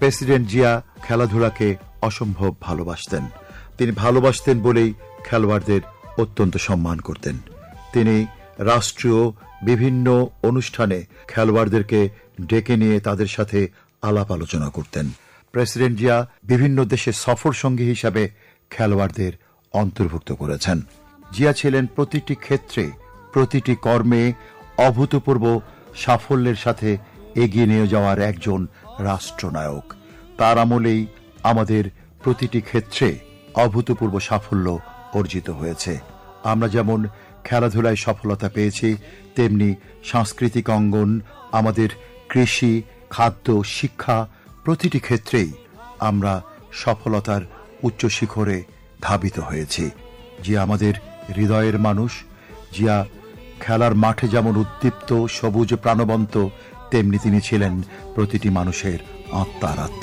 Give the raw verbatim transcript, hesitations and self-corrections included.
President Zia খেলাধুলাকে অসম্ভব ভালোবাসতেন। তিনি ভালোবাসতেন বলেই খেলোয়াড়দের অত্যন্ত সম্মান করতেন। তিনি রাষ্ট্রীয় বিভিন্ন অনুষ্ঠানে খেলোয়াড়দেরকে ডেকে নিয়ে তাদের সাথে আলাপ আলোচনা করতেন। প্রেসিডেন্ট জিয়া বিভিন্ন দেশে সফর সঙ্গী হিসাবে খেলোয়াড়দের অন্তর্ভুক্ত করেছেন। জিয়া ছিলেন প্রতিটি ক্ষেত্রে, প্রতিটি কর্মে অভূতপূর্ব সাফল্যের সাথে এগিয়ে নিয়ে যাওয়ার একজন রাষ্ট্রনায়ক। তার আমলেই আমাদের প্রতিটি ক্ষেত্রে অভূতপূর্ব সাফল্য অর্জিত হয়েছে। আমরা যেমন খেলাধুলায় সফলতা পেয়েছি, তেমনি সাংস্কৃতিক অঙ্গন, আমাদের কৃষি, খাদ্য, শিক্ষা প্রতিটি ক্ষেত্রেই আমরা সফলতার উচ্চ শিখরে ধাবিত হয়েছি। জিয়া আমাদের হৃদয়ের মানুষ। জিয়া খেলার মাঠে যেমন উদ্দীপ্ত, সবুজ, প্রাণবন্ত, তেমনি তিনি ছিলেন প্রতিটি মানুষের আত্মার আত্মীয়।